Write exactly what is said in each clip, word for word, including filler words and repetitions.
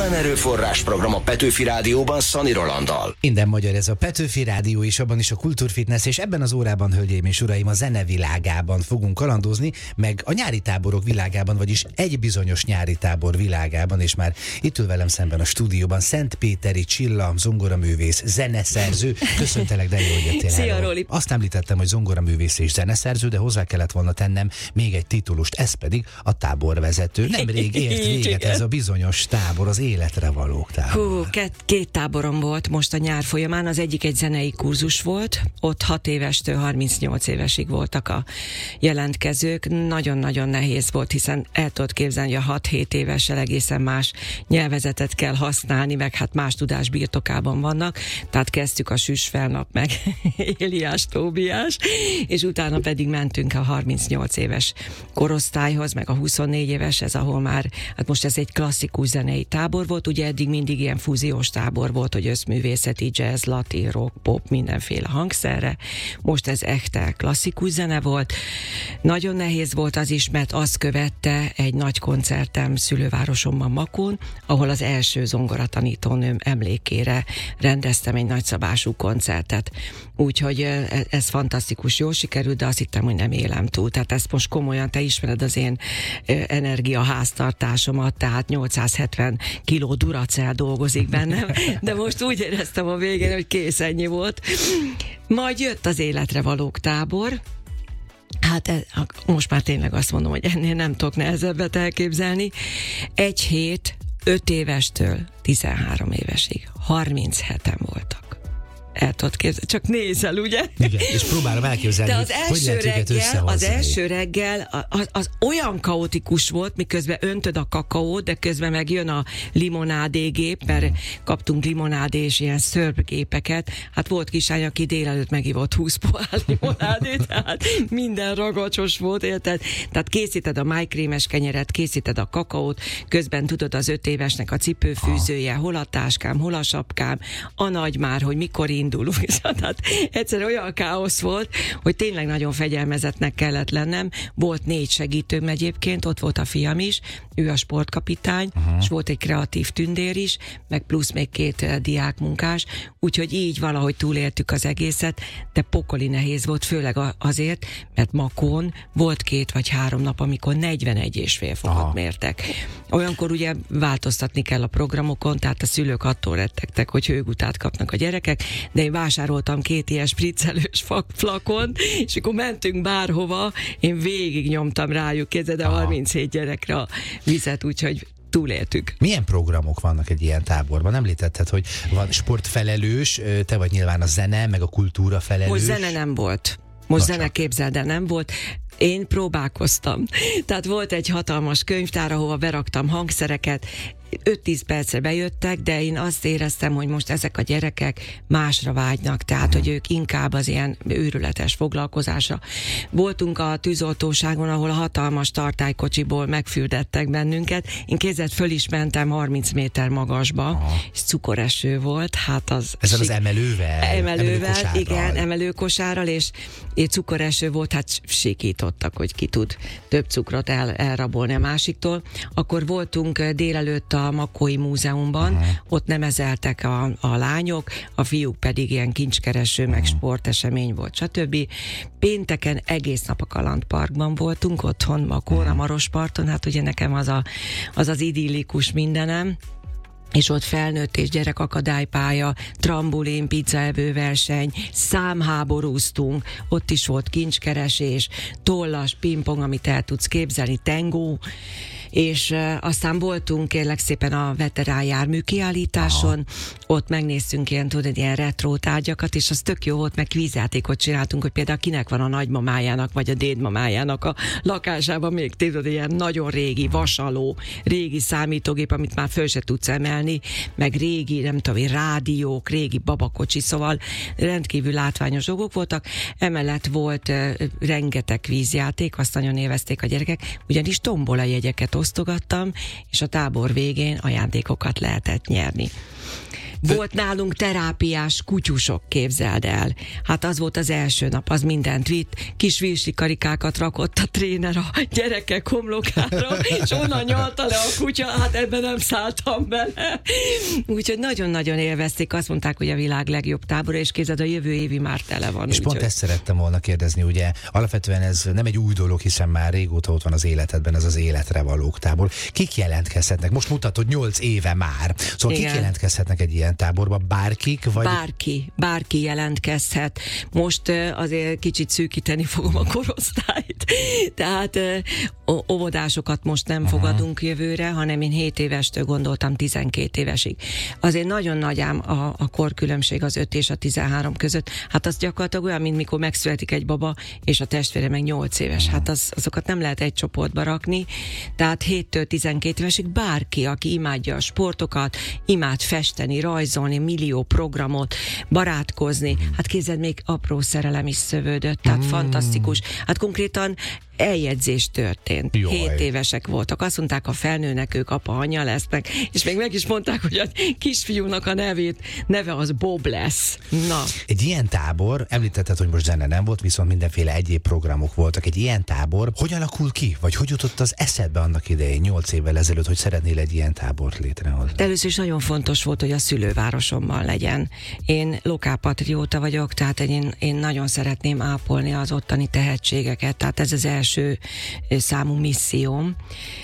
Humán erőforrás program a Petőfi Rádióban Szani Rolanddal. Minden magyar ez a Petőfi Rádió, és abban is a kultúrfitness, és ebben az órában, hölgyeim és uraim, a zene világában fogunk kalandozni, meg a nyári táborok világában, vagyis egy bizonyos nyári tábor világában, és már itt ül velem szemben a stúdióban Szentpéteri Csilla, zongoraművész, zeneszerző. Köszöntelek, de jó, hogy jöttél. Szia, Roli. Azt említettem, hogy zongoraművész és zeneszerző, de hozzá kellett volna tennem még egy titulust, ez pedig a táborvezető. Nemrég ért véget ez a bizonyos tábor, az életre valók tábor. Hú, két, két táborom volt most a nyár folyamán, az egyik egy zenei kurzus volt, ott hat évestől harmincnyolc évesig voltak a jelentkezők. Nagyon-nagyon nehéz volt, hiszen el tudod képzelni, hogy a hat-hét évessel egészen más nyelvezetet kell használni, meg hát más tudás birtokában vannak, tehát kezdtük a Süsfelnap meg Éliás, Tóbiás, és utána pedig mentünk a harmincnyolc éves korosztályhoz, meg a huszonnégy éves, ez ahol már, hát most ez egy klasszikus zenei tábor volt, ugye eddig mindig ilyen fúziós tábor volt, hogy összművészeti, jazz, latin, rock, pop, mindenféle hangszerre. Most ez echte klasszikus zene volt. Nagyon nehéz volt az is, mert azt követte egy nagy koncertem szülővárosomban, Makón, ahol az első zongoratanítónőm emlékére rendeztem egy nagyszabású koncertet. Úgyhogy ez fantasztikus, jól sikerült, de azt hittem, hogy nem élem túl. Tehát ezt most komolyan, te ismered az én energiaháztartásomat, tehát nyolcszázhetven kiló Duracell dolgozik bennem, de most úgy éreztem a végén, hogy kész, ennyi volt. Majd jött az életre valók tábor. Hát ez, most már tényleg azt mondom, hogy ennél nem tudok nehezebbet elképzelni. Egy hét, öt évestől tizenhárom évesig, harmincheten voltak. El tudod képzelni, csak nézel, ugye? Igen, és próbálom elképzelni, de az hogy első hogy lehet reggel, az első reggel az, az olyan kaotikus volt, miközben öntöd a kakaót, de közben meg jön a limonádégép, mert kaptunk limonádé és ilyen szörpgépeket. Hát volt kisány, aki délelőtt megivott húsz pohár limonádét, tehát minden ragacsos volt, érted? Tehát készíted a májkrémes kenyeret, készíted a kakaót, közben tudod az öt évesnek a cipőfűzője, hol a táskám, hol a sapkám, a nagy már, hogy mikor indulunk. Tehát egyszer olyan káosz volt, hogy tényleg nagyon fegyelmezetnek kellett lennem. Volt négy segítőm egyébként, ott volt a fiam is, ő a sportkapitány, uh-huh. és volt egy kreatív tündér is, meg plusz még két uh, diákmunkás, úgyhogy így valahogy túléltük az egészet, de pokoli nehéz volt, főleg azért, mert Makón volt két vagy három nap, amikor negyvenegy és fél fokot Aha. mértek. Olyankor ugye változtatni kell a programokon, tehát a szülők attól rettegtek, hogy hőgutát kapnak a gyerekek, de én vásároltam két ilyen spriccelős flakont, és akkor mentünk bárhova, én végig nyomtam rájuk, kézzel, de harminchét gyerekre a vizet, úgyhogy túléltük. Milyen programok vannak egy ilyen táborban? Említetted, hogy van sportfelelős, te vagy nyilván a zene, meg a kultúra felelős. Most zene nem volt. Most Na zene, képzeld el, nem volt. Én próbálkoztam. Tehát volt egy hatalmas könyvtár, ahova beraktam hangszereket, öt-tíz percre bejöttek, de én azt éreztem, hogy most ezek a gyerekek másra vágynak, tehát, hogy ők inkább az ilyen őrületes foglalkozásra. Voltunk a tűzoltóságon, ahol a hatalmas tartálykocsiból megfürdettek bennünket. Én kézzel föl is mentem harminc méter magasba, Aha. és cukoreső volt, hát az... Ezzel az emelővel? Emelővel, igen, emelőkosárral, és, és cukoreső volt, hát sikítottak, hogy ki tud több cukrot el, elrabolni a másiktól. Akkor voltunk délelőtt a Makói Múzeumban, uh-huh. ott nemezeltek a, a lányok, a fiúk pedig ilyen kincskereső, uh-huh. meg sportesemény volt, stb. Pénteken egész nap a Kalandparkban voltunk, otthon Makón, uh-huh. a Marosparton, hát ugye nekem az a, az, az idillikus mindenem, és ott felnőtt és gyerek akadálypálya, trambulin, pizzaevő verseny, számháborúztunk, ott is volt kincskeresés, tollas, pingpong, amit el tudsz képzelni, tengó, és uh, aztán voltunk kérlek szépen a veterán jármű kiállításon, Aha. ott megnéztünk ilyen, tudod, ilyen retro tárgyakat, és az tök jó volt, meg kvízjátékot csináltunk, hogy például kinek van a nagymamájának, vagy a dédmamájának a lakásában még, tudod, ilyen nagyon régi vasaló, régi számítógép, amit már föl se tudsz emelni, meg régi, nem tudom, rádiók, régi babakocsi, szóval rendkívül látványos dolgok voltak. Emellett volt uh, rengeteg kvízjáték, azt nagyon élvezték a gyerekek, ugyanis tombola jegyeket osztogattam, és a tábor végén ajándékokat lehetett nyerni. Volt nálunk terápiás kutyusok, képzeld el. Hát az volt az első nap, az mindent vitt, kis virsikarikákat rakott a tréner a gyerekek homlokára, és onnan nyalta le a kutya, hát ebben nem szálltam bele. Úgyhogy nagyon-nagyon élvezték, azt mondták, hogy a világ legjobb tábora, és képzeld, a jövő évi már tele van. És úgy, pont hogy... ezt szerettem volna kérdezni, ugye alapvetően ez nem egy új dolog, hiszen már régóta ott van az életedben, ez az életre valók tábor. Kik jelentkezhetnek? Most mutatod nyolc éve már. Szóval igen. Kik jelentkezhetnek egy ilyen táborba? Bárkik? Vagy... Bárki, bárki jelentkezhet. Most uh, azért kicsit szűkíteni fogom a korosztályt. Tehát uh, óvodásokat most nem uh-huh. fogadunk jövőre, hanem én hét évestől gondoltam tizenkét évesig. Azért nagyon nagy ám a, a korkülönbség az öt és a tizenhárom között. Hát az gyakorlatilag olyan, mint mikor megszületik egy baba, és a testvére meg nyolc éves. Hát az, azokat nem lehet egy csoportba rakni. Tehát héttől tizenkét évesig bárki, aki imádja a sportokat, imád festeni, rajzolni, millió programot, barátkozni. Hát képzeld, még apró szerelem is szövődött, tehát mm. fantasztikus. Hát konkrétan eljegyzés történt. Jaj. Hét évesek voltak. Azt mondták, ha felnőnek, ők apa, anya lesznek, és még meg is mondták, hogy a kisfiúnak a nevét, neve az Bob lesz. Na. Egy ilyen tábor, említetted, hogy most zene nem volt, viszont mindenféle egyéb programok voltak. Egy ilyen tábor, hogy alakul ki? Vagy hogy jutott az eszedbe annak idején, nyolc évvel ezelőtt, hogy szeretnél egy ilyen tábort létrehozni? De először is nagyon fontos volt, hogy a szülővárosomban legyen. Én lokálpatrióta vagyok, tehát én, én nagyon szeretném ápolni az ottani tehetségeket, tehát ez az első számú misszióm.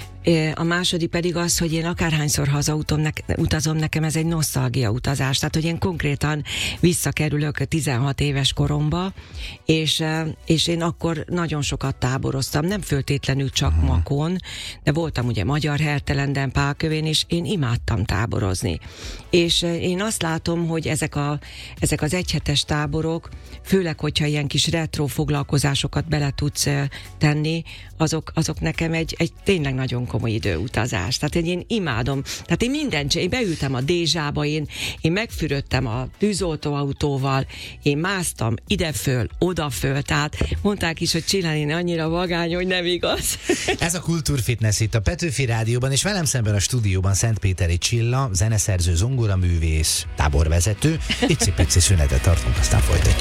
A második pedig az, hogy én akárhányszor hazautom, ne, utazom, nekem ez egy nosztalgia utazás, tehát hogy én konkrétan visszakerülök tizenhat éves koromba, és, és én akkor nagyon sokat táboroztam, nem föltétlenül csak uh-huh. Makón, de voltam ugye Magyar Hertelenden, Pálkövén, és én imádtam táborozni. És én azt látom, hogy ezek, a, ezek az egyhetes táborok, főleg, hogyha ilyen kis retro foglalkozásokat bele tudsz tenni, azok, azok nekem egy, egy tényleg nagyon komoly időutazás. Tehát én imádom. Tehát én mindent, én beültem a Dézsába, én, én megfürödtem a tűzoltóautóval, én másztam ide-föl, oda-föl, tehát mondták is, hogy Csilláné annyira vagány, hogy nem igaz. Ez a Kultúrfitness itt a Petőfi Rádióban, és velem szemben a stúdióban Szentpéteri Csilla, zeneszerző, zongoraművész, táborvezető. Icipici szünetet tartunk, aztán folytatjuk.